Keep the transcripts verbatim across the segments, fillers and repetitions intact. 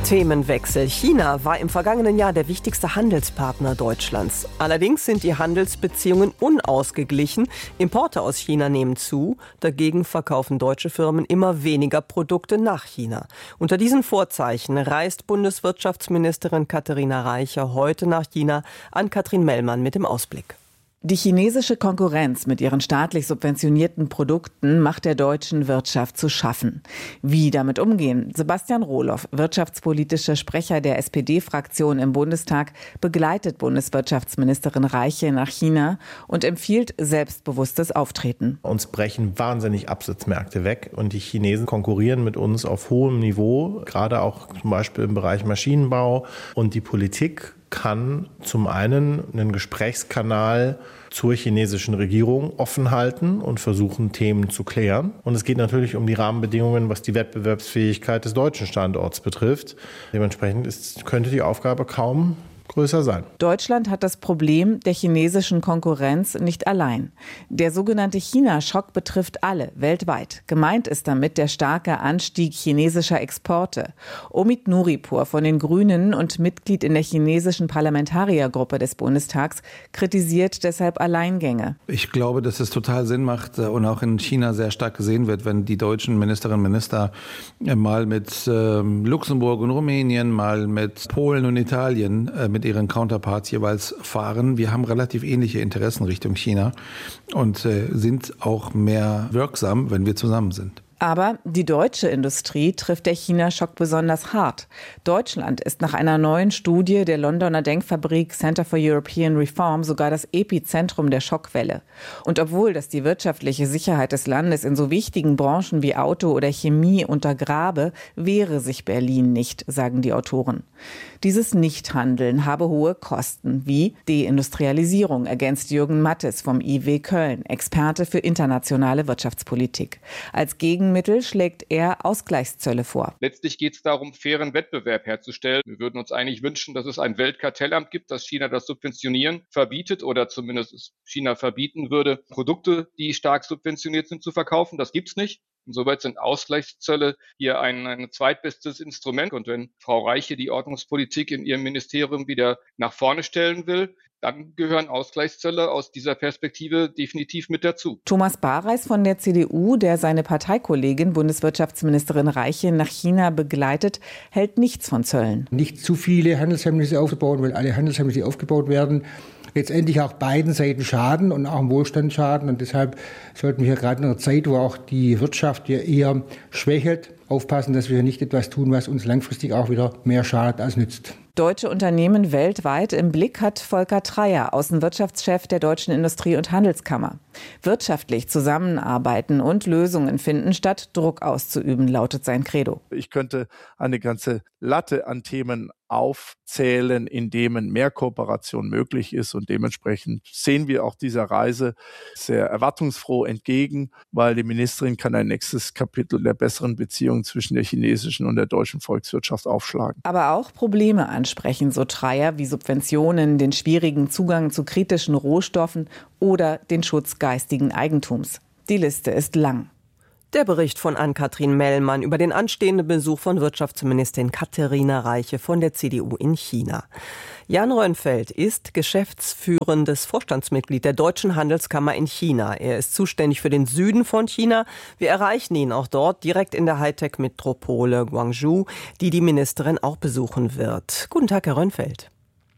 Themenwechsel. China war im vergangenen Jahr der wichtigste Handelspartner Deutschlands. Allerdings sind die Handelsbeziehungen unausgeglichen. Importe aus China nehmen zu. Dagegen verkaufen deutsche Firmen immer weniger Produkte nach China. Unter diesen Vorzeichen reist Bundeswirtschaftsministerin Katharina Reiche heute nach China. Ann-Kathrin Mellmann mit dem Ausblick. Die chinesische Konkurrenz mit ihren staatlich subventionierten Produkten macht der deutschen Wirtschaft zu schaffen. Wie damit umgehen? Sebastian Rohloff, wirtschaftspolitischer Sprecher der S P D-Fraktion im Bundestag, begleitet Bundeswirtschaftsministerin Reiche nach China und empfiehlt selbstbewusstes Auftreten. Uns brechen wahnsinnig Absatzmärkte weg und die Chinesen konkurrieren mit uns auf hohem Niveau, gerade auch zum Beispiel im Bereich Maschinenbau, und die Politik kann zum einen einen Gesprächskanal zur chinesischen Regierung offen halten und versuchen, Themen zu klären. Und es geht natürlich um die Rahmenbedingungen, was die Wettbewerbsfähigkeit des deutschen Standorts betrifft. Dementsprechend ist, könnte die Aufgabe kaum größer sein. Deutschland hat das Problem der chinesischen Konkurrenz nicht allein. Der sogenannte China-Schock betrifft alle weltweit. Gemeint ist damit der starke Anstieg chinesischer Exporte. Omid Nuripur von den Grünen und Mitglied in der chinesischen Parlamentariergruppe des Bundestags kritisiert deshalb Alleingänge. Ich glaube, dass es total Sinn macht und auch in China sehr stark gesehen wird, wenn die deutschen Ministerinnen und Minister mal mit äh, Luxemburg und Rumänien, mal mit Polen und Italien äh, mit mit ihren Counterparts jeweils fahren. Wir haben relativ ähnliche Interessen Richtung China und äh, sind auch mehr wirksam, wenn wir zusammen sind. Aber die deutsche Industrie trifft der China-Schock besonders hart. Deutschland ist nach einer neuen Studie der Londoner Denkfabrik Center for European Reform sogar das Epizentrum der Schockwelle. Und obwohl das die wirtschaftliche Sicherheit des Landes in so wichtigen Branchen wie Auto oder Chemie untergrabe, wehre sich Berlin nicht, sagen die Autoren. Dieses Nichthandeln habe hohe Kosten, wie Deindustrialisierung, ergänzt Jürgen Mattes vom I W Köln, Experte für internationale Wirtschaftspolitik. Als Gegen Mittel schlägt er Ausgleichszölle vor. Letztlich geht es darum, fairen Wettbewerb herzustellen. Wir würden uns eigentlich wünschen, dass es ein Weltkartellamt gibt, das China das Subventionieren verbietet oder zumindest China verbieten würde, Produkte, die stark subventioniert sind, zu verkaufen. Das gibt's nicht. Insoweit sind Ausgleichszölle hier ein, ein zweitbestes Instrument. Und wenn Frau Reiche die Ordnungspolitik in ihrem Ministerium wieder nach vorne stellen will, dann gehören Ausgleichszölle aus dieser Perspektive definitiv mit dazu. Thomas Bareis von der C D U, der seine Parteikollegin Bundeswirtschaftsministerin Reiche nach China begleitet, hält nichts von Zöllen. Nicht zu viele Handelshemmnisse aufzubauen, weil alle Handelshemmnisse, die aufgebaut werden, letztendlich auch beiden Seiten schaden und auch im Wohlstand schaden. Und deshalb sollten wir gerade in einer Zeit, wo auch die Wirtschaft ja eher schwächelt, aufpassen, dass wir nicht etwas tun, was uns langfristig auch wieder mehr schadet als nützt. Deutsche Unternehmen weltweit im Blick hat Volker Treyer, Außenwirtschaftschef der Deutschen Industrie- und Handelskammer. Wirtschaftlich zusammenarbeiten und Lösungen finden, statt Druck auszuüben, lautet sein Credo. Ich könnte eine ganze Latte an Themen aufzählen, in denen mehr Kooperation möglich ist, und dementsprechend sehen wir auch dieser Reise sehr erwartungsfroh entgegen, weil die Ministerin kann ein nächstes Kapitel der besseren Beziehungen zwischen der chinesischen und der deutschen Volkswirtschaft aufschlagen. Aber auch Probleme ansprechen, so Treyer, wie Subventionen, den schwierigen Zugang zu kritischen Rohstoffen oder den Schutz geistigen Eigentums. Die Liste ist lang. Der Bericht von Ann-Kathrin Mellmann über den anstehenden Besuch von Wirtschaftsministerin Katharina Reiche von der C D U in China. Jan Rönnfeld ist geschäftsführendes Vorstandsmitglied der Deutschen Handelskammer in China. Er ist zuständig für den Süden von China. Wir erreichen ihn auch dort, direkt in der Hightech-Metropole Guangzhou, die die Ministerin auch besuchen wird. Guten Tag, Herr Rönnfeld.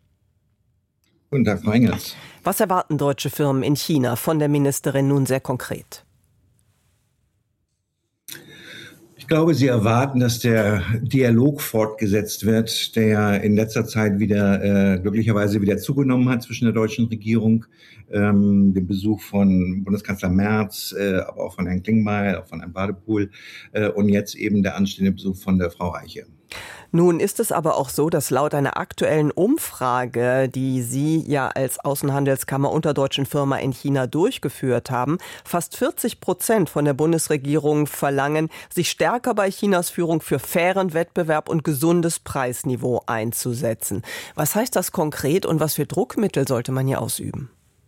Guten Tag, Frau Engels. Was erwarten deutsche Firmen in China von der Ministerin nun sehr konkret? Ich glaube, Sie erwarten, dass der Dialog fortgesetzt wird, der in letzter Zeit wieder äh, glücklicherweise wieder zugenommen hat zwischen der deutschen Regierung, ähm, dem Besuch von Bundeskanzler Merz, äh, aber auch von Herrn Klingbeil, auch von Herrn Wadepool äh, und jetzt eben der anstehende Besuch von der Frau Reiche. Nun ist es aber auch so, dass laut einer aktuellen Umfrage, die Sie ja als Außenhandelskammer unter deutschen Firma in China durchgeführt haben, fast vierzig Prozent von der Bundesregierung verlangen, sich stärker bei Chinas Führung für fairen Wettbewerb und gesundes Preisniveau einzusetzen. Was heißt das konkret und was für Druckmittel sollte man hier ausüben?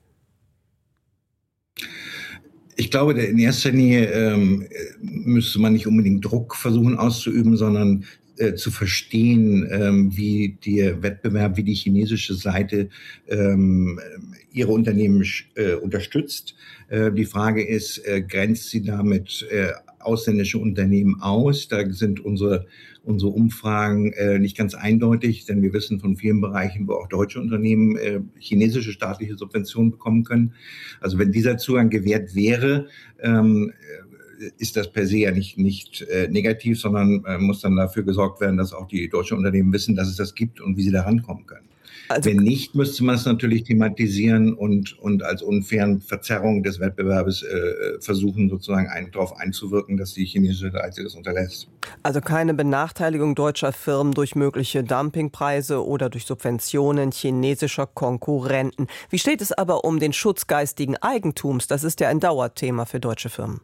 Ich glaube, in erster Linie ähm, müsste man nicht unbedingt Druck versuchen auszuüben, sondern äh, zu verstehen, ähm, wie der Wettbewerb, wie die chinesische Seite ähm, ihre Unternehmen äh, unterstützt. Äh, die Frage ist, äh, grenzt sie damit äh, ausländische Unternehmen aus? Da sind unsere, unsere Umfragen äh, nicht ganz eindeutig, denn wir wissen von vielen Bereichen, wo auch deutsche Unternehmen äh, chinesische staatliche Subventionen bekommen können. Also wenn dieser Zugang gewährt wäre, ähm, ist das per se ja nicht, nicht äh, negativ, sondern äh, muss dann dafür gesorgt werden, dass auch die deutschen Unternehmen wissen, dass es das gibt und wie sie da rankommen können. Also, wenn nicht, müsste man es natürlich thematisieren und, und als unfairen Verzerrung des Wettbewerbs äh, versuchen, sozusagen ein, darauf einzuwirken, dass die chinesische Seite das unterlässt. Also keine Benachteiligung deutscher Firmen durch mögliche Dumpingpreise oder durch Subventionen chinesischer Konkurrenten. Wie steht es aber um den Schutz geistigen Eigentums? Das ist ja ein Dauerthema für deutsche Firmen.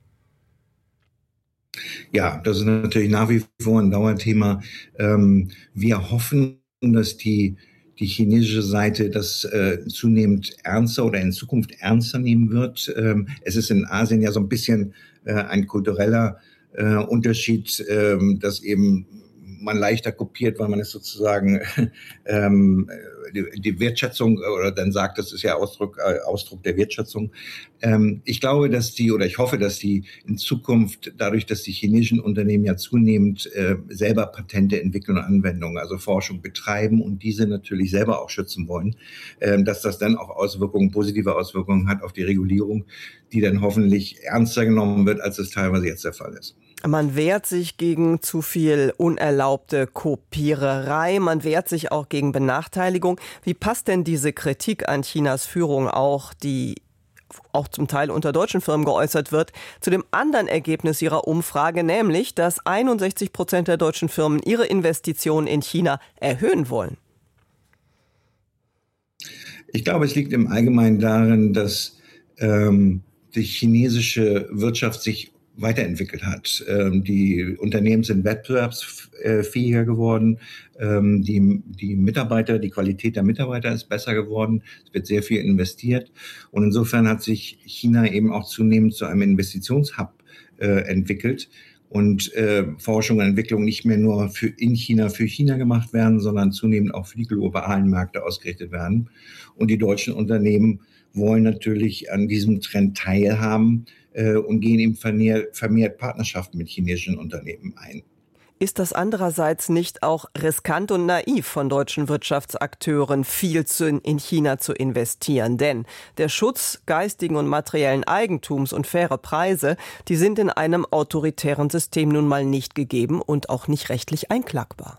Ja, das ist natürlich nach wie vor ein Dauerthema. Ähm, wir hoffen, dass die, die chinesische Seite das äh, zunehmend ernster oder in Zukunft ernster nehmen wird. Ähm, es ist in Asien ja so ein bisschen äh, ein kultureller äh, Unterschied, äh, dass eben man leichter kopiert, weil man es sozusagen ähm, die, die Wertschätzung oder dann sagt, das ist ja Ausdruck, äh, Ausdruck der Wertschätzung. Ähm, ich glaube, dass die oder ich hoffe, dass die in Zukunft, dadurch, dass die chinesischen Unternehmen ja zunehmend äh, selber Patente entwickeln und Anwendungen, also Forschung betreiben und diese natürlich selber auch schützen wollen, äh, dass das dann auch Auswirkungen, positive Auswirkungen hat auf die Regulierung, die dann hoffentlich ernster genommen wird, als es teilweise jetzt der Fall ist. Man wehrt sich gegen zu viel unerlaubte Kopiererei, man wehrt sich auch gegen Benachteiligung. Wie passt denn diese Kritik an Chinas Führung auch, die auch zum Teil unter deutschen Firmen geäußert wird, zu dem anderen Ergebnis Ihrer Umfrage, nämlich, dass einundsechzig Prozent der deutschen Firmen ihre Investitionen in China erhöhen wollen? Ich glaube, es liegt im Allgemeinen darin, dass ähm, die chinesische Wirtschaft sich weiterentwickelt hat. Ähm, die Unternehmen sind wettbewerbsfähiger geworden. Ähm, die, die Mitarbeiter, die Qualität der Mitarbeiter ist besser geworden. Es wird sehr viel investiert. Und insofern hat sich China eben auch zunehmend zu einem Investitionshub äh, entwickelt. Und äh, Forschung und Entwicklung nicht mehr nur für in China für China gemacht werden, sondern zunehmend auch für die globalen Märkte ausgerichtet werden. Und die deutschen Unternehmen wollen natürlich an diesem Trend teilhaben äh, und gehen eben vermehrt, vermehrt Partnerschaften mit chinesischen Unternehmen ein. Ist das andererseits nicht auch riskant und naiv von deutschen Wirtschaftsakteuren, viel zu in China zu investieren? Denn der Schutz geistigen und materiellen Eigentums und faire Preise, die sind in einem autoritären System nun mal nicht gegeben und auch nicht rechtlich einklagbar.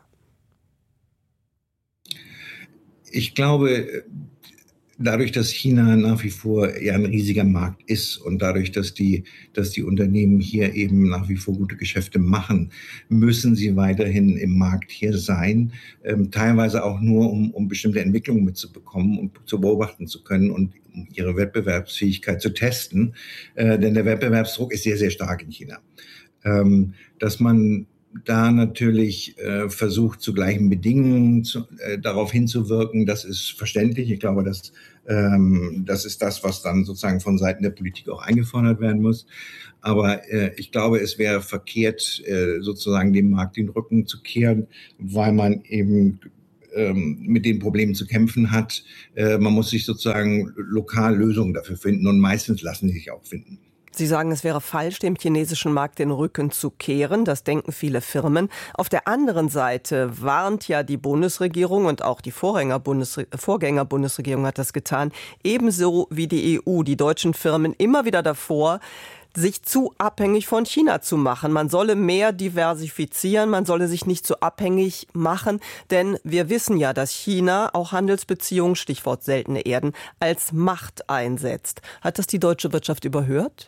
Ich glaube, dadurch, dass China nach wie vor ja ein riesiger Markt ist und dadurch, dass die, dass die Unternehmen hier eben nach wie vor gute Geschäfte machen, müssen sie weiterhin im Markt hier sein, ähm, teilweise auch nur, um, um bestimmte Entwicklungen mitzubekommen und zu beobachten zu können und um ihre Wettbewerbsfähigkeit zu testen. Äh, denn der Wettbewerbsdruck ist sehr, sehr stark in China. Ähm, dass man da natürlich äh, versucht, zu gleichen Bedingungen zu, äh, darauf hinzuwirken, das ist verständlich. Ich glaube, dass, ähm, das ist das, was dann sozusagen von Seiten der Politik auch eingefordert werden muss. Aber äh, ich glaube, es wäre verkehrt, äh, sozusagen dem Markt den Rücken zu kehren, weil man eben ähm, mit den Problemen zu kämpfen hat. Äh, man muss sich sozusagen lokal Lösungen dafür finden und meistens lassen sie sich auch finden. Sie sagen, es wäre falsch, dem chinesischen Markt den Rücken zu kehren. Das denken viele Firmen. Auf der anderen Seite warnt ja die Bundesregierung und auch die Vorgänger-Bundesre- Vorgänger-Bundesregierung hat das getan, ebenso wie die E U, die deutschen Firmen immer wieder davor, sich zu abhängig von China zu machen. Man solle mehr diversifizieren, man solle sich nicht so abhängig machen, denn wir wissen ja, dass China auch Handelsbeziehungen, Stichwort seltene Erden, als Macht einsetzt. Hat das die deutsche Wirtschaft überhört?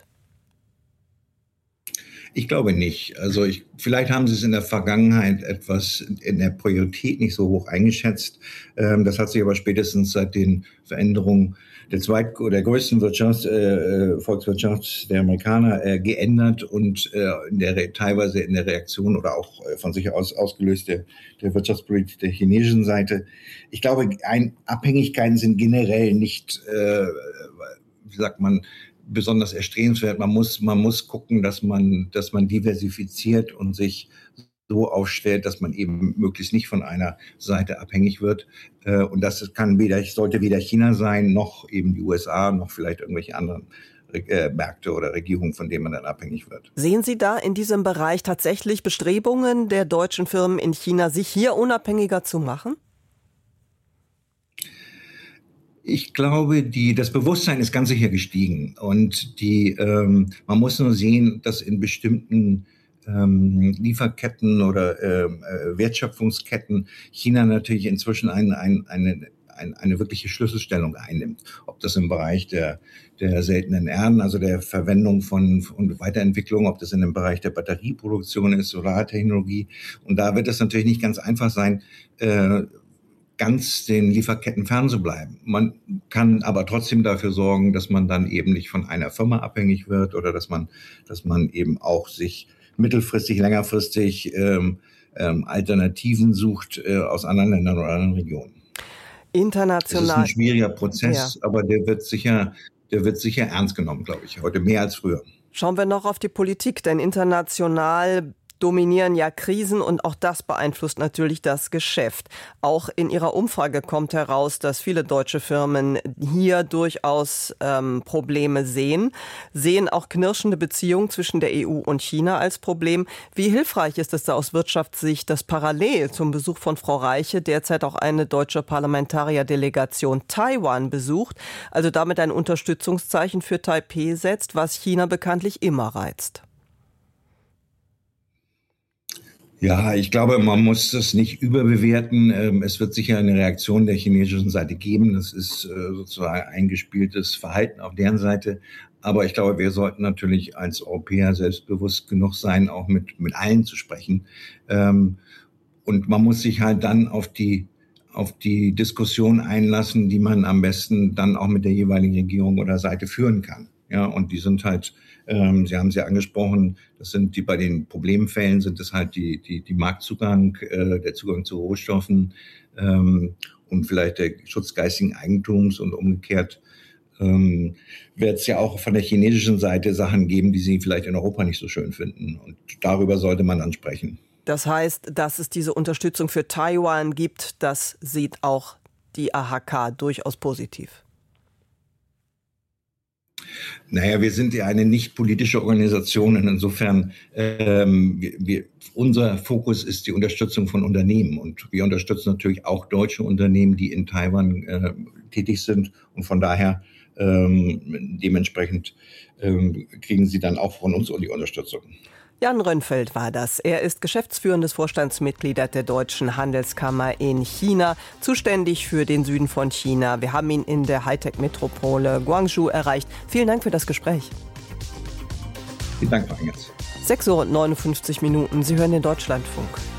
Ich glaube nicht. Also ich, vielleicht haben sie es in der Vergangenheit etwas in der Priorität nicht so hoch eingeschätzt. Ähm, das hat sich aber spätestens seit den Veränderungen der zweit- oder größten Wirtschaft, äh, Volkswirtschaft der Amerikaner äh, geändert und äh, in der, teilweise in der Reaktion oder auch äh, von sich aus ausgelöst der, der Wirtschaftspolitik der chinesischen Seite. Ich glaube, ein, Abhängigkeiten sind generell nicht, äh, wie sagt man, besonders erstrebenswert. Man muss, man muss gucken, dass man, dass man diversifiziert und sich so aufstellt, dass man eben möglichst nicht von einer Seite abhängig wird. Und das kann weder, sollte weder China sein, noch eben die U S A, noch vielleicht irgendwelche anderen Märkte oder Regierungen, von denen man dann abhängig wird. Sehen Sie da in diesem Bereich tatsächlich Bestrebungen der deutschen Firmen in China, sich hier unabhängiger zu machen? Ich glaube, die, das Bewusstsein ist ganz sicher gestiegen. Und die, ähm, man muss nur sehen, dass in bestimmten ähm, Lieferketten oder ähm, äh, Wertschöpfungsketten China natürlich inzwischen ein, ein, eine, ein, eine wirkliche Schlüsselstellung einnimmt. Ob das im Bereich der, der seltenen Erden, also der Verwendung von und Weiterentwicklung, ob das in dem Bereich der Batterieproduktion ist, Solartechnologie. Und da wird es natürlich nicht ganz einfach sein, äh, ganz den Lieferketten fern zu bleiben. Man kann aber trotzdem dafür sorgen, dass man dann eben nicht von einer Firma abhängig wird oder dass man, dass man eben auch sich mittelfristig, längerfristig ähm, ähm, Alternativen sucht äh, aus anderen Ländern oder anderen Regionen. International. Das ist ein schwieriger Prozess, ja. aber der wird sicher, der wird sicher ernst genommen, glaube ich, heute mehr als früher. Schauen wir noch auf die Politik, denn international dominieren ja Krisen und auch das beeinflusst natürlich das Geschäft. Auch in Ihrer Umfrage kommt heraus, dass viele deutsche Firmen hier durchaus ähm, Probleme sehen, sehen auch knirschende Beziehungen zwischen der E U und China als Problem. Wie hilfreich ist es da aus Wirtschaftssicht, dass parallel zum Besuch von Frau Reiche derzeit auch eine deutsche Parlamentarierdelegation Taiwan besucht, also damit ein Unterstützungszeichen für Taipeh setzt, was China bekanntlich immer reizt? Ja, ich glaube, man muss das nicht überbewerten. Es wird sicher eine Reaktion der chinesischen Seite geben. Das ist sozusagen eingespieltes Verhalten auf deren Seite. Aber ich glaube, wir sollten natürlich als Europäer selbstbewusst genug sein, auch mit, mit allen zu sprechen. Und man muss sich halt dann auf die, auf die Diskussion einlassen, die man am besten dann auch mit der jeweiligen Regierung oder Seite führen kann. Ja, und die sind halt, ähm, Sie haben es ja angesprochen, das sind die, bei den Problemfällen sind es halt die, die, die Marktzugang, äh, der Zugang zu Rohstoffen, ähm, und vielleicht der Schutz geistigen Eigentums und umgekehrt, ähm, wird es ja auch von der chinesischen Seite Sachen geben, die sie vielleicht in Europa nicht so schön finden. Und darüber sollte man dann sprechen. Das heißt, dass es diese Unterstützung für Taiwan gibt, das sieht auch die A H K durchaus positiv. Naja, wir sind ja eine nicht politische Organisation und insofern ähm, wir, wir, unser Fokus ist die Unterstützung von Unternehmen und wir unterstützen natürlich auch deutsche Unternehmen, die in Taiwan äh, tätig sind und von daher ähm, dementsprechend ähm, kriegen sie dann auch von uns die Unterstützung. Jan Rönnfeld war das. Er ist geschäftsführendes Vorstandsmitglied der Deutschen Handelskammer in China, zuständig für den Süden von China. Wir haben ihn in der Hightech-Metropole Guangzhou erreicht. Vielen Dank für das Gespräch. Vielen Dank, Frau Engels. sechs Uhr neunundfünfzig Minuten. Sie hören den Deutschlandfunk.